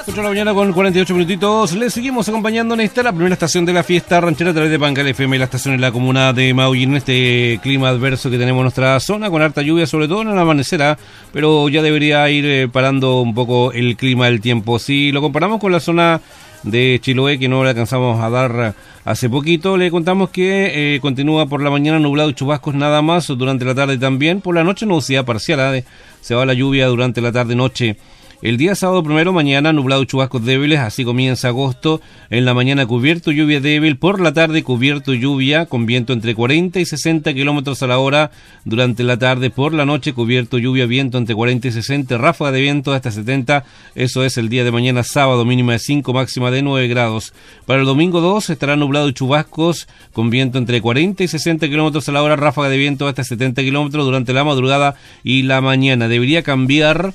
8 de la mañana con 48 minutitos. Les seguimos acompañando en esta, la primera estación de la fiesta ranchera a través de Pangal FM, la estación en la comuna de Maullín. Este clima adverso que tenemos en nuestra zona, con harta lluvia, sobre todo en el amanecer, pero ya debería ir parando un poco el clima del tiempo. Si lo comparamos con la zona de Chiloé, que no le alcanzamos a dar hace poquito, le contamos que continúa por la mañana nublado y chubascos nada más, durante la tarde también, por la noche nubosidad parcial, se va la lluvia durante la tarde-noche. El día sábado primero, mañana nublado y chubascos débiles, así comienza agosto. En la mañana cubierto, lluvia débil. Por la tarde cubierto, lluvia con viento entre 40 y 60 kilómetros a la hora. Durante la tarde, por la noche cubierto, lluvia, viento entre 40 y 60, ráfaga de viento hasta 70. Eso es el día de mañana sábado, mínima de 5, máxima de 9 grados. Para el domingo 2 estará nublado y chubascos con viento entre 40 y 60 kilómetros a la hora, ráfaga de viento hasta 70 kilómetros durante la madrugada y la mañana. Debería cambiar.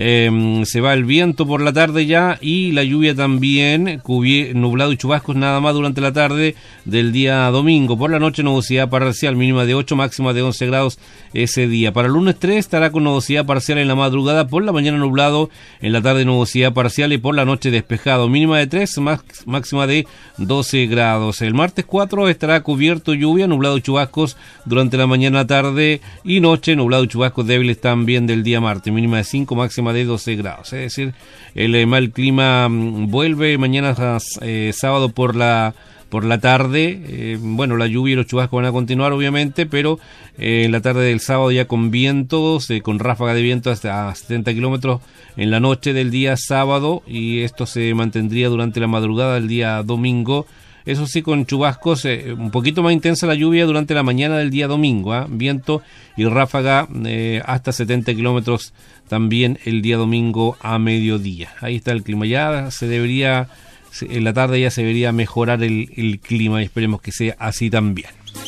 Se va el viento por la tarde ya y la lluvia también, nublado y chubascos nada más durante la tarde del día domingo. Por la noche nubosidad parcial, mínima de 8, máxima de 11 grados ese día. Para el lunes 3 estará con nubosidad parcial en la madrugada, por la mañana nublado, en la tarde nubosidad parcial y por la noche despejado, mínima de 3, máxima de 12 grados. El martes 4 estará cubierto, lluvia, nublado y chubascos durante la mañana, tarde y noche, nublado y chubascos débiles también del día martes, mínima de 5, máxima de 12 grados, es decir, el mal clima vuelve mañana sábado por la tarde. Bueno, la lluvia y los chubascos van a continuar obviamente, pero en la tarde del sábado ya con vientos, con ráfaga de viento hasta 70 kilómetros en la noche del día sábado, y esto se mantendría durante la madrugada del día domingo. Eso sí, con chubascos, un poquito más intensa la lluvia durante la mañana del día domingo, viento y ráfaga hasta 70 kilómetros también el día domingo a mediodía. Ahí está el clima, ya en la tarde ya se debería mejorar el clima y esperemos que sea así también.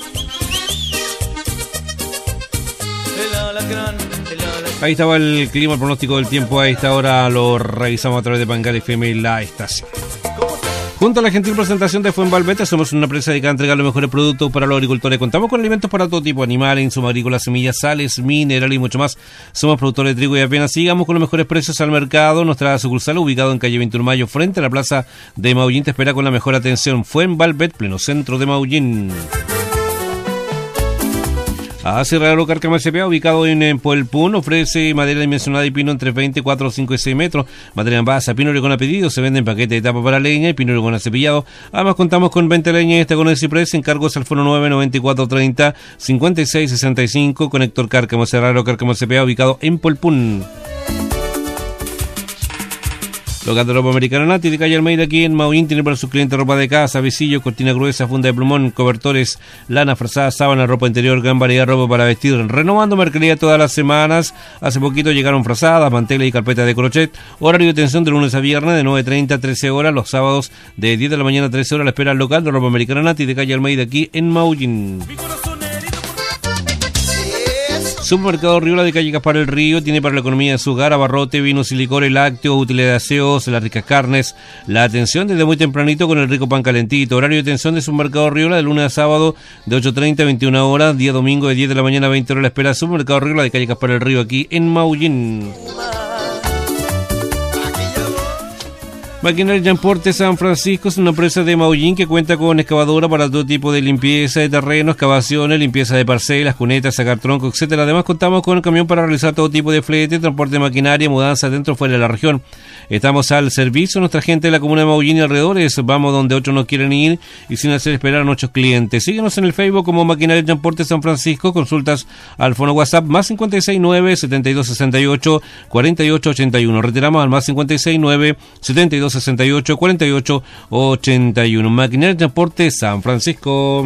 Ahí estaba el clima, el pronóstico del tiempo a esta hora lo revisamos a través de Pangal FM, la estación. Junto a la gentil presentación de Fuenvalbeta, somos una empresa dedicada a entregar los mejores productos para los agricultores. Contamos con alimentos para todo tipo, animales, insumos agrícolas, semillas, sales, minerales y mucho más. Somos productores de trigo y avena. Sigamos con los mejores precios al mercado. Nuestra sucursal, ubicado en calle 21 Mayo, frente a la plaza de Maullín, te espera con la mejor atención. Fuenvalbet, pleno centro de Maullín. Cerrado Cárcamo S.p.A., ubicado en Puelpún, ofrece madera dimensionada y pino entre 20, 4, 5 y 6 metros. Madera en base, pino oregón a pedido, se vende en paquete de tapa para leña y pino oregón cepillado. Además contamos con 20 leña y esta con el ciprés, encargos al fono 9 94 30 56 65, Conector Cárcamo Cerrado Cárcamo S.p.A., ubicado en Puelpún. Local de ropa americana Nati de calle Almeida, aquí en Maullín, tiene para sus clientes ropa de casa, visillo, cortina gruesa, funda de plumón, cobertores, lana, frazada, sábana, ropa interior, gran variedad de ropa para vestir, renovando mercadería todas las semanas. Hace poquito llegaron frazadas, manteles y carpetas de crochet. Horario de atención de lunes a viernes de 9:30 a 13 horas, los sábados de 10 de la mañana a 13 horas. La espera al local de ropa americana Nati de calle Almeida, aquí en Maullín. Supermercado Riola de calle Gaspar el Río tiene para la economía de su hogar abarrote, vinos y licores, lácteos, útiles de aseos, las ricas carnes. La atención desde muy tempranito con el rico pan calentito. Horario de atención de Supermercado Riola de lunes a sábado de 8:30 a 21 horas, día domingo de 10 de la mañana a 20 horas. La espera Supermercado Riola de calle Gaspar el Río, aquí en Maullín. Maquinaria Transporte San Francisco es una empresa de Maullín que cuenta con excavadora para todo tipo de limpieza de terreno, excavaciones, limpieza de parcelas, cunetas, sacar troncos, etcétera. Además contamos con un camión para realizar todo tipo de flete, transporte de maquinaria, mudanza dentro o fuera de la región. Estamos al servicio de nuestra gente de la comuna de Maullín y alrededores. Vamos donde otros no quieren ir y sin hacer esperar a nuestros clientes. Síguenos en el Facebook como Maquinaria Transporte San Francisco. Consultas al fono WhatsApp más 569 7268 4881. Retiramos al más 569 7268 4881. Maquinaria Transporte San Francisco.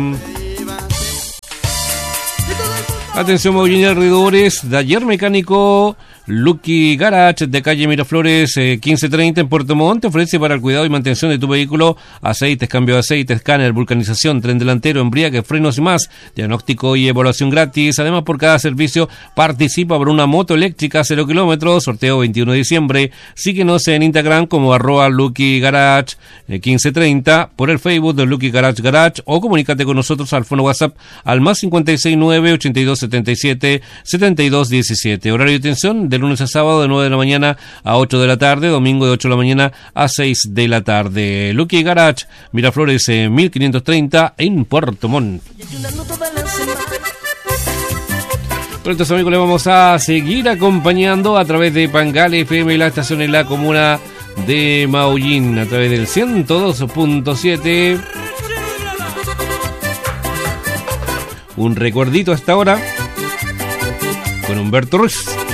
Atención Maullín y alrededores, taller mecánico Lucky Garage de calle Miraflores 1530 en Puerto Montt. Ofrece para el cuidado y mantención de tu vehículo aceites, cambio de aceite, escáner, vulcanización, tren delantero, embriague, frenos y más. Diagnóstico y evaluación gratis. Además, por cada servicio participa por una moto eléctrica 0 kilómetros. Sorteo 21 de diciembre. Síguenos en Instagram como @Lucky Garage 1530, por el Facebook de Lucky Garage o comunícate con nosotros al fono WhatsApp al más 569 8277 7217. Horario de atención de de lunes a sábado de 9 de la mañana a 8 de la tarde, domingo de 8 de la mañana a 6 de la tarde. Lucky Garage, Miraflores 1530 en Puerto Montt. Con estos amigos les vamos a seguir acompañando a través de Pangal FM, la estación en la comuna de Maullín, a través del 102.7. Un recuerdito hasta ahora con Humberto Ruiz.